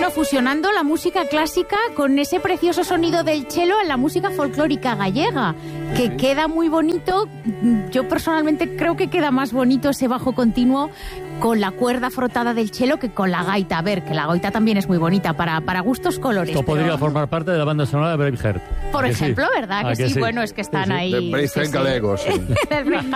Bueno, fusionando la música clásica con ese precioso sonido del cello en la música folclórica gallega, que queda muy bonito. Yo personalmente creo que queda más bonito ese bajo continuo con la cuerda frotada del cello que con la gaita. A ver, que la gaita también es muy bonita, para gustos colores. Esto podría formar parte de la banda sonora de Braveheart. Por ejemplo, ¿verdad? Que sí, bueno, es que están ahí. De Braveheart galego, sí.